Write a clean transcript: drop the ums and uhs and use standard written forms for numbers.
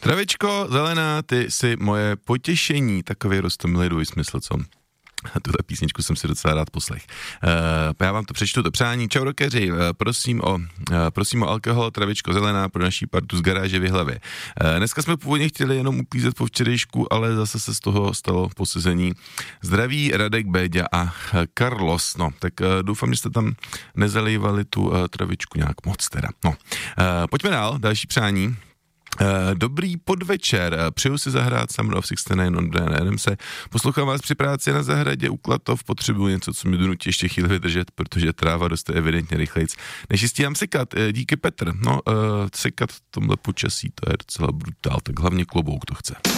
Travičko zelená, ty jsi moje potěšení, takový roztomilý smysl, co? Tuhle písničku jsem si docela rád poslech. Já vám to přečtu, to přání. Čau rockeři, prosím o alkohol, travičko zelená pro naší partu z garáže v Jihlavě. Dneska jsme původně chtěli jenom uklízet po včerejšku, ale zase se z toho stalo posezení. Zdraví Radek, Béďa a Carlos. No, tak doufám, že jste tam nezalívali tu travičku nějak moc teda. No, pojďme dál, další přání. Dobrý podvečer, přeju si zahrát Summer of 69 on Nejedem se. Poslouchám vás při práci na zahradě u Klatov, potřebuji něco, co mi donutí ještě chvíli vydržet, protože tráva roste evidentně rychlejc. Než ji stíhám sekat, díky Petr. No, sekat v tomhle počasí, to je docela brutál, tak hlavně klobouk to chce.